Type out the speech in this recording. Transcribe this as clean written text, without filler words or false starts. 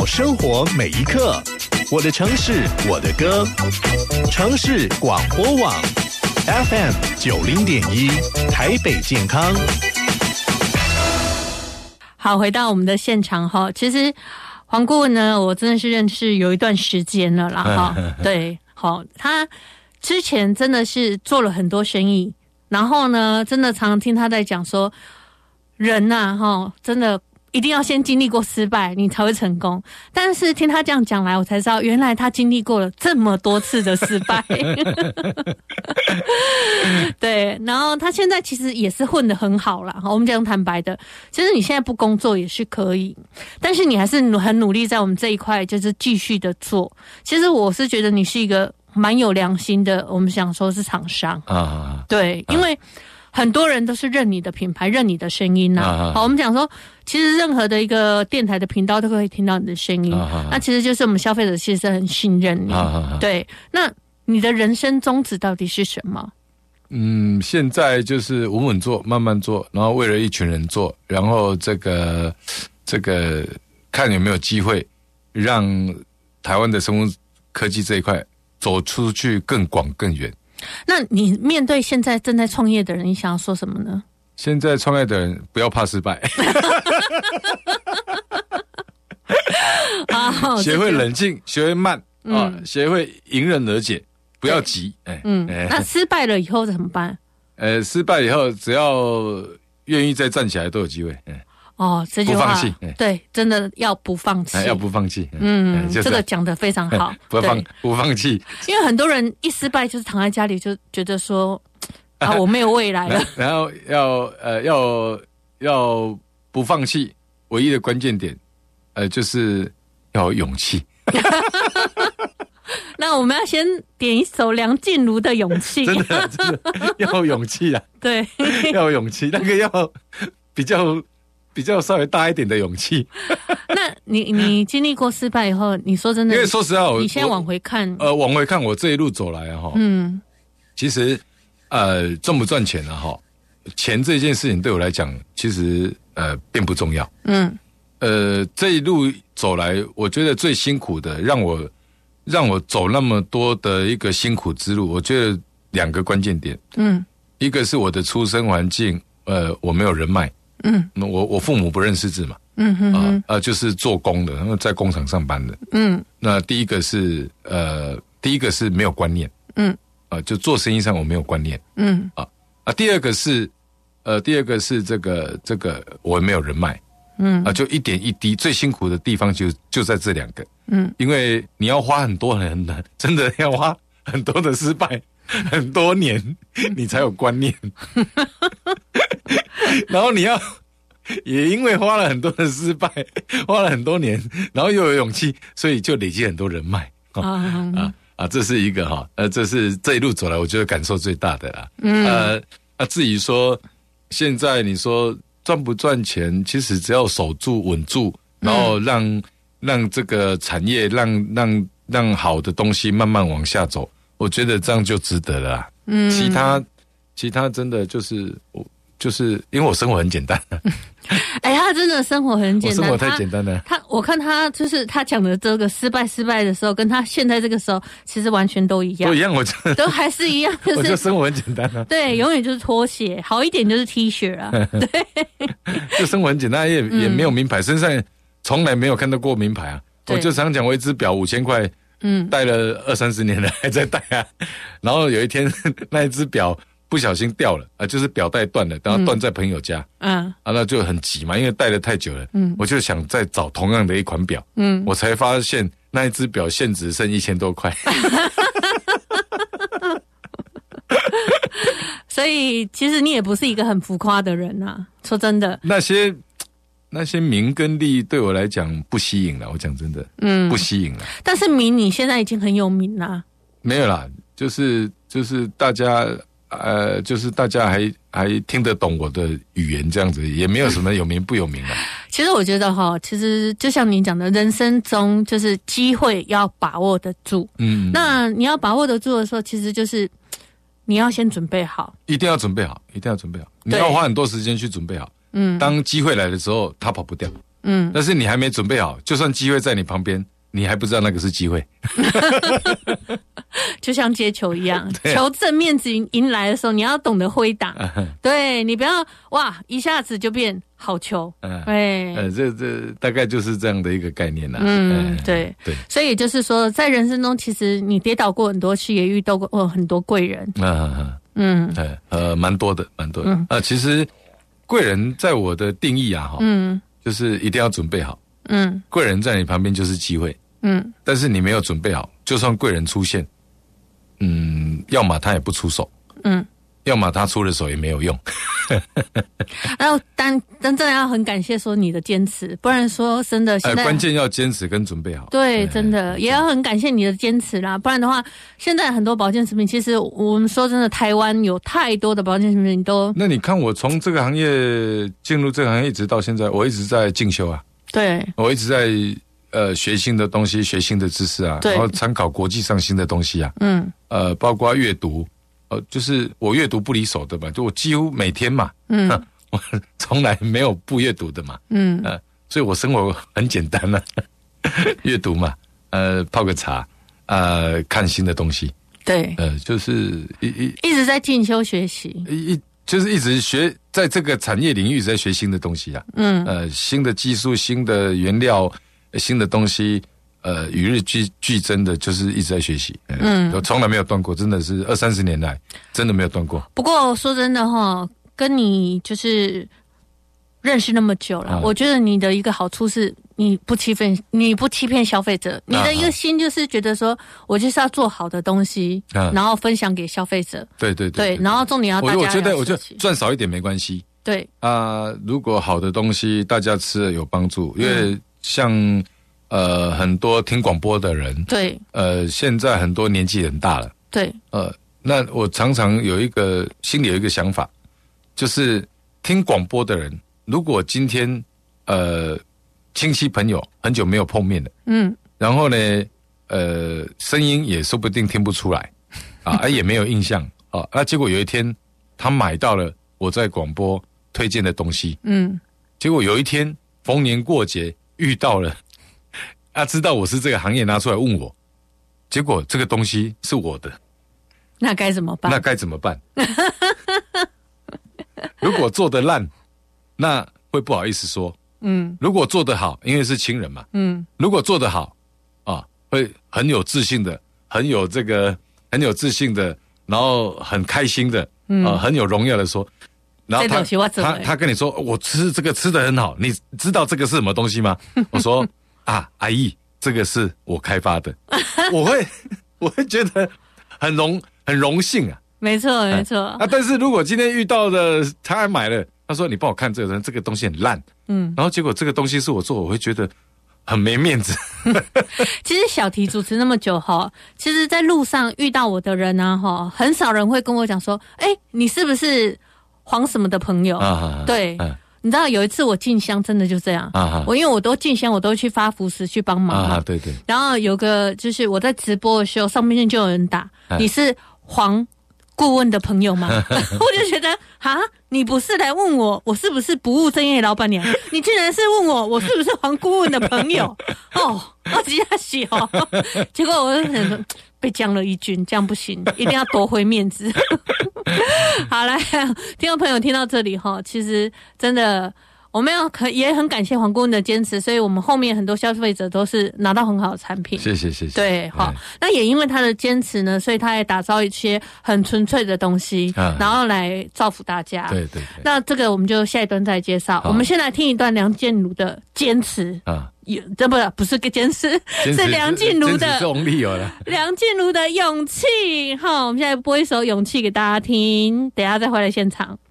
生活每一刻。我的城市，我的歌。城市广播网 FM 90.1，台北健康。 好，回到我们的现场哈，其实黄顾问呢，我真的是认识有一段时间了啦哈。对，好，他之前真的是做了很多生意，然后呢，真的常常听他在讲说，人呐哈，真的一定要先经历过失败，你才会成功。但是听他这样讲来，我才知道原来他经历过了这么多次的失败。对，然后他现在其实也是混得很好啦。我们讲坦白的，其实你现在不工作也是可以，但是你还是很努力在我们这一块，就是继续的做。其实我是觉得你是一个蛮有良心的，我们想说是厂商啊，对，因为很多人都是认你的品牌，认你的声音呐。好，我们讲说，其实任何的一个电台的频道都可以听到你的声音，那其实就是我们消费者其实很信任你。对，那你的人生宗旨到底是什么？ 现在就是稳稳做，慢慢做，然后为了一群人做，然后这个看有没有机会让台湾的生物科技这一块走出去更广更远。 那你面对现在正在创业的人，你想要说什么呢？ 现在创业的人不要怕失败，学会冷静，学会慢学会迎刃而解，不要急。 那失败了以后怎么办？ 失败以后只要愿意再站起来都有机会。 这句话不放弃， 对，真的要不放弃， 要不放弃。 这个讲得非常好， 不放弃。 因为很多人一失败就是躺在家里就觉得说我没有未来了。 然后要不放弃，唯一的关键点就是要有勇气。 那我们要先点一首梁静茹的《勇气》。 真的要有勇气啊！ 对， 要有勇气，那个要比较稍微大一点的勇气。 那你经历过失败以后，你说真的， 因为说实话， 你现在往回看， 往回看我这一路走来哈，其实赚不赚钱哈，钱这件事情对我来讲，其实并不重要。这一路走来，我觉得最辛苦的，让我走那么多的一个辛苦之路，我觉得2个关键点。一个是我的出生环境，我没有人脉。我父母不认识字嘛，就是做工的，在工厂上班的。那第一个是没有观念，就做生意上我没有观念，第二个是这个我没有人脉，就一点一滴，最辛苦的地方就在这2个，因为你要花很多真的要花很多的失败，很多年你才有观念。然后你要也因为花了很多的失败，花了很多年，然后又有勇气，所以就累积很多人脉。这是一个这是这一路走来我觉得感受最大的啦。至于说现在你说赚不赚钱，其实只要守住稳住，然后让这个产业让好的东西慢慢往下走，我觉得这样就值得了啦。其他真的就是因为我生活很简单。 他真的生活很简单， 我生活太简单了。 我看他就是他讲的这个失败的时候，跟他现在这个时候其实完全都一样，都还是一样，就是我就生活很简单啊。 对，永远就是拖鞋，好一点就是 T 恤啊。对， 就生活很简单，也没有名牌，身上从来没有看到过名牌啊。我就常讲，我一只表5000块，戴了20-30年了，还在戴啊。然后有一天那一只表不小心掉了就是表带断了，然后断在朋友家，那就很急嘛，因为戴了太久了，我就想再找同样的一款表，我才发现那一只表现值剩1000多块。 所以其实你也不是一个很浮夸的人啊，说真的。 那些名跟利对我来讲不吸引了，我讲真的，不吸引了。 但是名你现在已经很有名啦。 没有啦，就是大家就是大家还听得懂我的语言，这样子也没有什么有名不有名啦。 其实我觉得其实就像你讲的，人生中就是机会要把握得住。那你要把握得住的时候，其实就是你要先准备好， 一定要准备好，你要花很多时间去准备好。当机会来的时候，他跑不掉。 但是你还没准备好，就算机会在你旁边，你还不知道那个是机会。 就像接球一样，球正面迎来的时候，你要懂得挥挡。对，你不要哇一下子就变好球。 这大概就是这样的一个概念啦。 对。所以就是说，在人生中，其实你跌倒过很多次，也遇到过很多贵人。 蛮多的。其实贵人在我的定义啊，就是一定要准备好。贵人在你旁边就是机会。但是你没有准备好，就算贵人出现，要么他也不出手，要么他出了手也没有用。 然后但真的要很感谢说你的坚持，不然说真的现在关键要坚持跟准备好。 对，真的也要很感谢你的坚持啦，不然的话，现在很多保健食品，其实我们说真的，台湾有太多的保健食品都。那你看我从这个行业进入这个行业一直到现在，我一直在进修啊。 对， 我一直在学新的东西，学新的知识啊，然后参考国际上新的东西啊。包括阅读。就是我阅读不离手的嘛，就我几乎每天嘛，我从来没有不阅读的嘛，所以我生活很简单了，阅读嘛，泡个茶，看新的东西， 对， 就是一直在进修学习， 就是一直学，在这个产业领域一直在学新的东西啊，新的技术、新的原料、新的东西。与日俱增的，就是一直在学习。我从来没有断过，真的是20-30年来真的没有断过。 不过说真的哈，跟你就是认识那么久了，我觉得你的一个好处是你不欺骗消费者，你的一个心就是觉得说我就是要做好的东西，然后分享给消费者。对，然后重点要大家。我觉得赚少一点没关系。 对如果好的东西大家吃了有帮助，因为像。很多听广播的人， 对， 现在很多年纪很大了， 对， 那我常常心里有一个想法，就是听广播的人，如果今天亲戚朋友很久没有碰面了，然后呢，声音也说不定听不出来，也没有印象啊，那结果有一天他买到了我在广播推荐的东西，结果有一天逢年过节遇到了。知道我是这个行业，拿出来问我，结果这个东西是我的， 那该怎么办？ 如果做得烂，那会不好意思说。如果做得好，因为是亲人嘛。如果做得好会很有自信的，很有自信的，然后很开心的，很有荣耀的说。然后他跟你说，我吃这个吃得很好，你知道这个是什么东西吗？我说。阿姨，这个是我开发的，我会觉得很荣幸啊。 没错。 但是如果今天遇到的他还买了，他说你帮我看这个东西很烂，然后结果这个东西是我做，我会觉得很没面子。 其实小题主持那么久哈，其实在路上遇到我的人啊很少人会跟我讲说，你是不是黄什么的朋友？对。你知道有一次我进香真的就这样，因为我都进香，我都去发福祉去帮忙嘛。 对。 然后有个就是我在直播的时候，上面就有人打，你是黄顾问的朋友吗？我就觉得你不是来问我是不是不务正业老板娘，你竟然是问我是不是黄顾问的朋友？我急下喜结果我就想说被将了一军，这样不行，一定要夺回面子。好，来，听众朋友听到这里其实真的我们也很感谢黄顾问的坚持，所以我们后面很多消费者都是拿到很好的产品。 谢谢。 对，那也因为他的坚持呢，所以他也打造一些很纯粹的东西，然后来造福大家。 对。 那这个我们就下一段再介绍。我们先来听一段梁静茹的坚持这不是个坚持，是梁静茹的梁静茹的勇气。我们现在播一首勇气给大家听，等一下再回来现场。